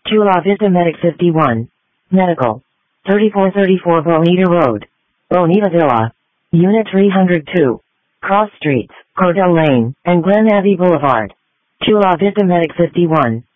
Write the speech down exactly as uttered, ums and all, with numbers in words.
Chula Vista Medic fifty-one. Medical. thirty-four thirty-four Bonita Road. Bonita Villa. Unit three hundred two. Cross Streets, Cordell Lane, and Glen Abbey Boulevard. Chula Vista Medic fifty-one.